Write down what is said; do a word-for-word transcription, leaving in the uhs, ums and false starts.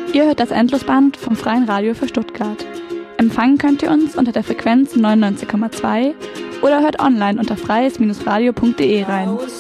Ihr hört das Endlosband vom Freien Radio für Stuttgart. Empfangen könnt ihr uns unter der Frequenz neunundneunzig Komma zwei oder hört online unter freies Bindestrich radio punkt de rein.